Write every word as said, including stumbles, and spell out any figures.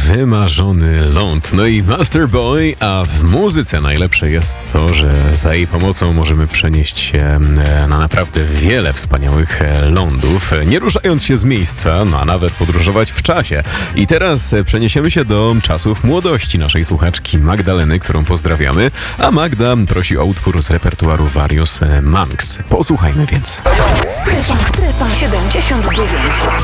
wymarzony ląd. No i Master Boy, a w muzyce najlepsze jest to, że za jej pomocą możemy przenieść się na naprawdę wiele wspaniałych lądów, nie ruszając się z miejsca, no a nawet podróżować w czasie. I teraz przeniesiemy się do czasów młodości naszej słuchaczki Magdaleny, którą pozdrawiamy, a Magda prosi o utwór z repertuaru Various Monks. Posłuchajmy więc. Strefa, strefa siedemdziesiąt dziewięć.